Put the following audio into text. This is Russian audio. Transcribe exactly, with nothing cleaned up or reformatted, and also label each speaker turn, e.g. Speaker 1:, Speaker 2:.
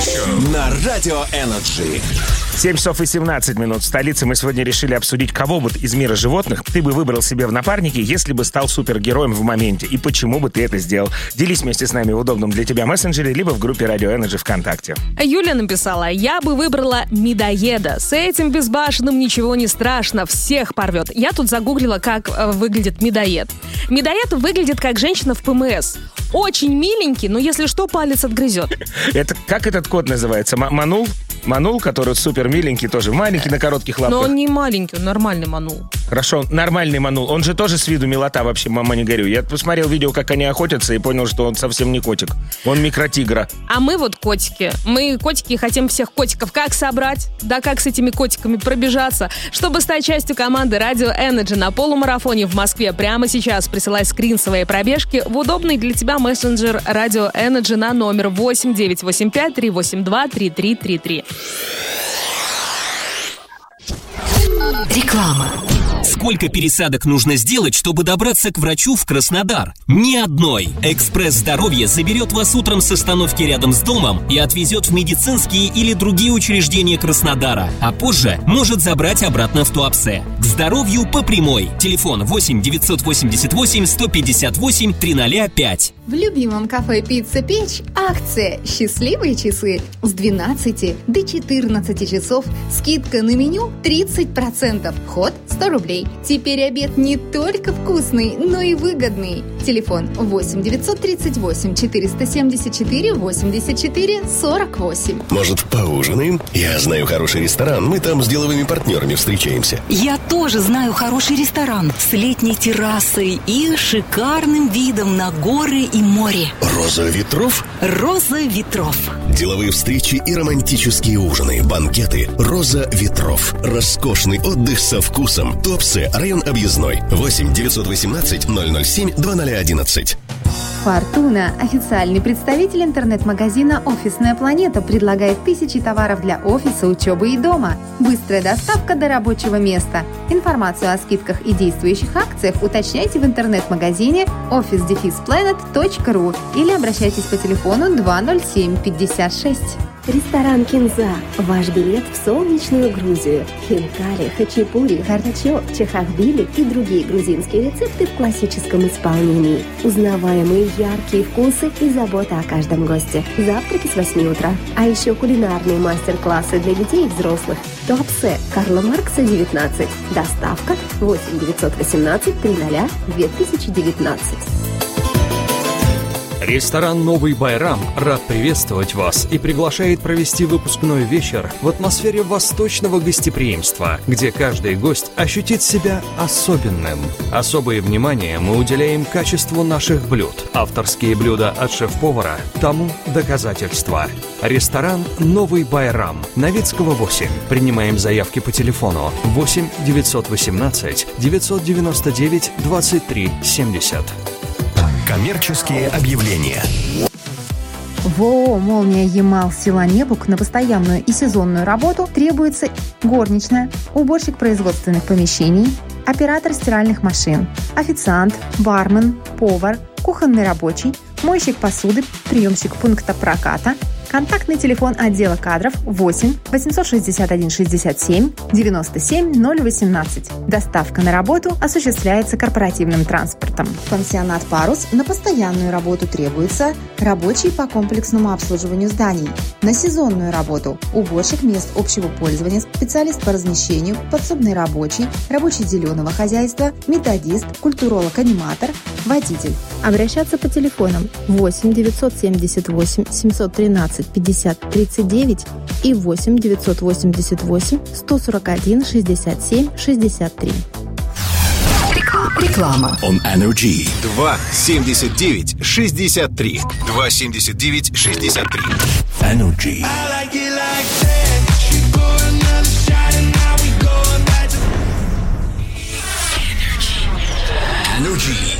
Speaker 1: на Радио Energy.
Speaker 2: семь часов и семнадцать минут в столице. Мы сегодня решили обсудить, кого бы из мира животных ты бы выбрал себе в напарнике, если бы стал супергероем в моменте. И почему бы ты это сделал. Делись вместе с нами в удобном для тебя мессенджере, либо в группе Радио Energy ВКонтакте.
Speaker 3: Юля написала: я бы выбрала медоеда. С этим безбашенным ничего не страшно, всех порвет. Я тут загуглила, как э, выглядит медоед. Медоед выглядит как женщина в ПМС. Очень миленький, но если что, палец отгрызет.
Speaker 2: Это как этот кот называется? М- Манул? Манул, который супер миленький, тоже маленький, на коротких лапках.
Speaker 3: Но он не маленький, он нормальный манул.
Speaker 2: Хорошо, нормальный манул. Он же тоже с виду милота вообще, мама, не горю. Я посмотрел видео, как они охотятся, и понял, что он совсем не котик. Он микротигра.
Speaker 3: А мы вот котики. Мы котики и хотим всех котиков. Как собрать? Да как с этими котиками пробежаться? Чтобы стать частью команды Radio Energy на полумарафоне в Москве прямо сейчас, присылай скрин своей пробежки в удобный для тебя мессенджер Radio Energy на номер восемь девятьсот восемьдесят пять триста восемьдесят два тридцать три тридцать три.
Speaker 4: Реклама. Сколько пересадок нужно сделать, чтобы добраться к врачу в Краснодар? Ни одной. Экспресс здоровья заберет вас утром с остановки рядом с домом и отвезет в медицинские или другие учреждения Краснодара, а позже может забрать обратно в Туапсе. К здоровью по прямой. Телефон восемь девятьсот восемьдесят восемь сто пятьдесят восемь триста пять.
Speaker 5: В любимом кафе «Пицца Печь» акция «Счастливые часы» с двенадцати до четырнадцати часов. Скидка на меню тридцать процентов. Вход сто рублей. Теперь обед не только вкусный, но и выгодный. Телефон восемь девятьсот тридцать восемь четыреста семьдесят четыре восемьдесят четыре сорок восемь.
Speaker 6: Может, поужинаем? Я знаю хороший ресторан, мы там с деловыми партнерами встречаемся.
Speaker 7: Я тоже знаю хороший ресторан с летней террасой и шикарным видом на горы и море.
Speaker 6: Роза ветров?
Speaker 7: Роза ветров.
Speaker 6: Деловые встречи и романтические ужины, банкеты. Роза ветров. Роскошный отдых со вкусом. Туапсе, район Объездной. восемь девятьсот восемнадцать ноль ноль семь два ноль одиннадцать.
Speaker 5: Фортуна, официальный представитель интернет-магазина «Офисная планета», предлагает тысячи товаров для офиса, учебы и дома. Быстрая доставка до рабочего места. Информацию о скидках и действующих акциях уточняйте в интернет-магазине офис дефис планет точка ру или обращайтесь по телефону два ноль семь пятьдесят шесть.
Speaker 8: Ресторан «Кинза» – ваш билет в солнечную Грузию. Хинкали, хачапури, харчо, чахахбили и другие грузинские рецепты в классическом исполнении. Узнаваемые яркие вкусы и забота о каждом госте. Завтраки с восьми утра. А еще кулинарные мастер-классы для детей и взрослых. Туапсе, Карла Маркса, девятнадцать. Доставка восемь девятьсот восемнадцать триста две тысячи девятнадцать.
Speaker 9: Ресторан «Новый Байрам» рад приветствовать вас и приглашает провести выпускной вечер в атмосфере восточного гостеприимства, где каждый гость ощутит себя особенным. Особое внимание мы уделяем качеству наших блюд. Авторские блюда от шеф-повара тому доказательства. Ресторан «Новый Байрам», Новицкого, восемь. Принимаем заявки по телефону восемь девятьсот восемнадцать девятьсот девяносто девять двадцать три семьдесят.
Speaker 6: Коммерческие объявления.
Speaker 5: В ООО «Молния Ямал» села Небук на постоянную и сезонную работу требуется горничная, уборщик производственных помещений, оператор стиральных машин, официант, бармен, повар, кухонный рабочий, мойщик посуды, приемщик пункта проката. Контактный телефон отдела кадров восемь восемьсот шестьдесят один шестьдесят семь девяносто семь ноль восемнадцать. Доставка на работу осуществляется корпоративным транспортом. Пансионат «Парус» на постоянную работу требуется рабочий по комплексному обслуживанию зданий. На сезонную работу уборщик мест общего пользования, специалист по размещению, подсобный рабочий, рабочий зеленого хозяйства, методист, культуролог-аниматор, водитель. Обращаться по телефонам восемь девятьсот семьдесят восемь семьсот тринадцать пятьдесят тридцать девять и восемь девятьсот восемьдесят восемь сто сорок один шестьдесят семь шестьдесят три.
Speaker 4: Реклама.
Speaker 1: On Energy. два семьдесят девять шестьдесят три. два семьдесят девять шестьдесят три. Energy. Energy.